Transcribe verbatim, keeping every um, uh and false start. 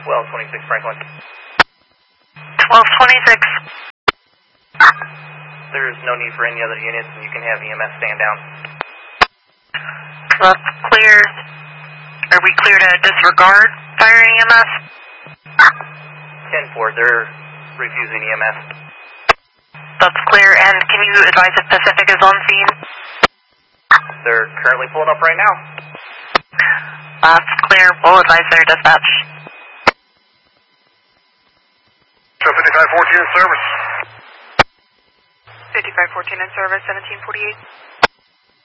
twelve twenty-six Franklin. twelve twenty-six. There's no need for any other units, and you can have E M S stand down. That's clear. Are we clear to disregard fire and E M S? ten four, they're refusing E M S. That's clear, and can you advise if Pacific is on scene? They're currently pulling up right now. That's clear. We'll advise their dispatch. So fifty-five fourteen in service. fifty-five fourteen in service, seventeen forty-eight.